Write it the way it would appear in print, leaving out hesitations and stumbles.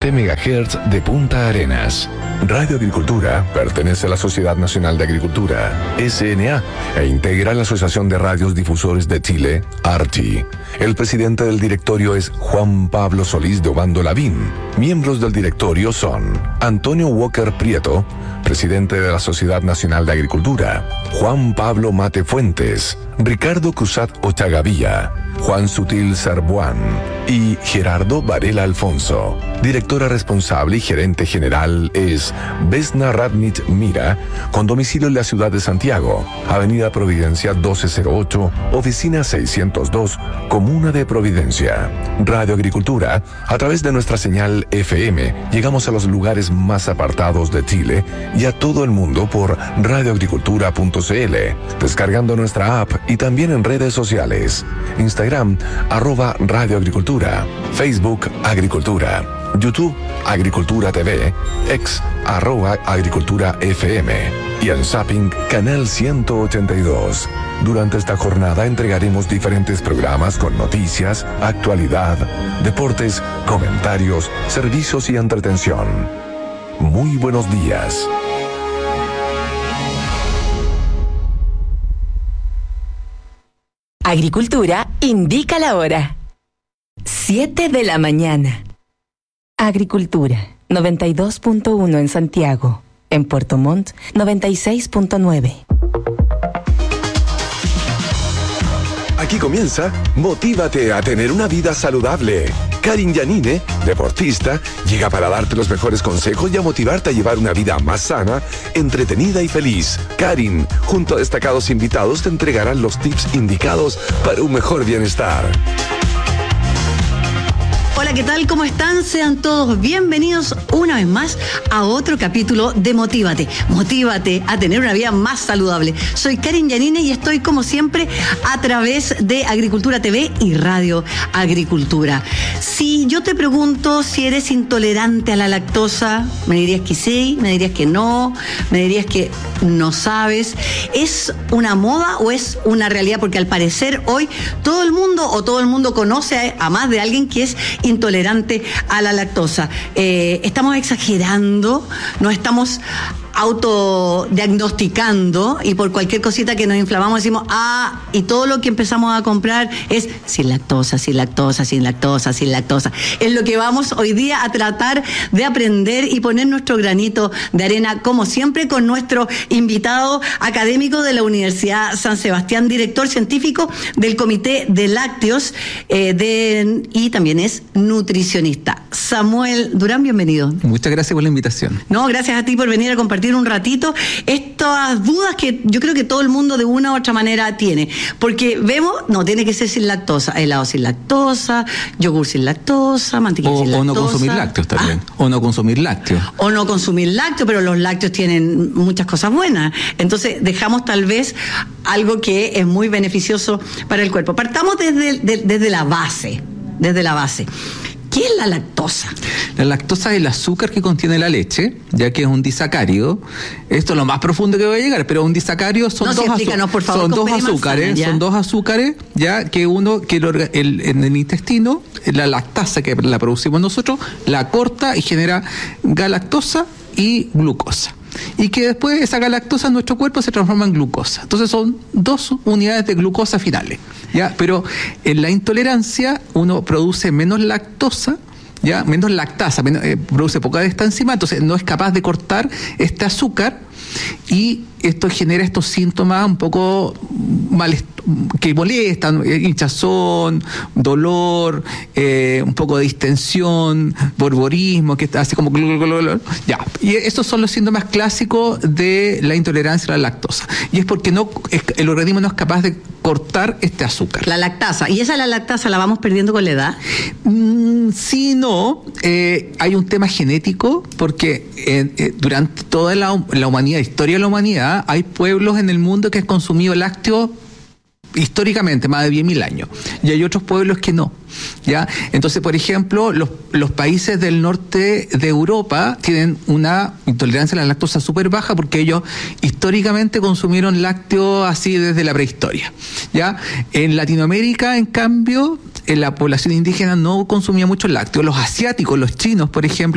7 MHz de Punta Arenas. Radio Agricultura pertenece a la Sociedad Nacional de Agricultura, SNA, e integra la Asociación de Radios Difusores de Chile, ARTI. El presidente del directorio es Juan Pablo Solís de Obando Lavín. Miembros del directorio son Antonio Walker Prieto, presidente de la Sociedad Nacional de Agricultura, Juan Pablo Mate Fuentes, Ricardo Cruzat Ochagavía, Juan Sutil Sarbuán y Gerardo Varela Alfonso. Directora responsable y gerente general es Vesna Radnich Mira, con domicilio en la ciudad de Santiago, Avenida Providencia 1208, Oficina 602, Comuna de Providencia. Radio Agricultura, a través de nuestra señal FM, llegamos a los lugares más apartados de Chile y a todo el mundo por radioagricultura.cl, descargando nuestra app y también en redes sociales. Instagram, @radioagricultura, Facebook Agricultura, YouTube Agricultura TV, X @Agricultura FM y en Zapping Canal 182. Durante esta jornada entregaremos diferentes programas con noticias, actualidad, deportes, comentarios, servicios y entretención. Muy buenos días. Agricultura indica la hora. 7 de la mañana. Agricultura, 92.1 en Santiago. En Puerto Montt, 96.9. Aquí comienza Motívate a tener una vida saludable. Karin Yanine, deportista, llega para darte los mejores consejos y a motivarte a llevar una vida más sana, entretenida y feliz. Karin, junto a destacados invitados, te entregarán los tips indicados para un mejor bienestar. Hola, ¿qué tal? ¿Cómo están? Sean todos bienvenidos una vez más a otro capítulo de Motívate. Motívate a tener una vida más saludable. Soy Karin Yanine y estoy, como siempre, a través de Agricultura TV y Radio Agricultura. Si yo te pregunto si eres intolerante a la lactosa, me dirías que sí, me dirías que no, me dirías que no sabes. ¿Es una moda o es una realidad? Porque al parecer hoy todo el mundo conoce a más de alguien que es intolerante a la lactosa. Estamos exagerando, no estamos autodiagnosticando y por cualquier cosita que nos inflamamos decimos, y todo lo que empezamos a comprar es sin lactosa, sin lactosa, sin lactosa, sin lactosa. Es lo que vamos hoy día a tratar de aprender y poner nuestro granito de arena, como siempre, con nuestro invitado académico de la Universidad San Sebastián, director científico del Comité de Lácteos y también es nutricionista. Samuel Durán, bienvenido. Muchas gracias por la invitación. No, gracias a ti por venir a compartir un ratito estas dudas que yo creo que todo el mundo de una u otra manera tiene, porque vemos, no, tiene que ser sin lactosa, helado sin lactosa, yogur sin lactosa, mantequilla sin lactosa. O no consumir lácteos también, o no consumir lácteos. O no consumir lácteos, pero los lácteos tienen muchas cosas buenas, entonces dejamos tal vez algo que es muy beneficioso para el cuerpo. Partamos desde la base, ¿Qué es la lactosa? La lactosa es el azúcar que contiene la leche, ya que es un disacárido. Esto es lo más profundo que voy a llegar, pero un disacárido son dos azúcares, ya que en el intestino, la lactasa que la producimos nosotros, la corta y genera galactosa y glucosa. Y que después esa galactosa en nuestro cuerpo se transforma en glucosa. Entonces son 2 unidades de glucosa finales, ¿ya? Pero en la intolerancia uno produce menos lactosa, ¿ya? Menos lactasa, produce poca de esta enzima, entonces no es capaz de cortar este azúcar y esto genera estos síntomas un poco que molestan, hinchazón, dolor, un poco de distensión, borborismo, que hace como ya. Y esos son los síntomas clásicos de la intolerancia a la lactosa. Y es porque el organismo no es capaz de cortar este azúcar. La lactasa. ¿Y la lactasa la vamos perdiendo con la edad? Sí, no. Hay un tema genético porque durante toda la humanidad, historia de la humanidad, hay pueblos en el mundo que han consumido lácteos históricamente más de 10.000 años y hay otros pueblos que no, ¿ya? Entonces, por ejemplo, los países del norte de Europa tienen una intolerancia a la lactosa súper baja porque ellos históricamente consumieron lácteos así desde la prehistoria, ¿ya? En Latinoamérica, en cambio, la población indígena no consumía mucho lácteos. Los asiáticos, los chinos, por ejemplo,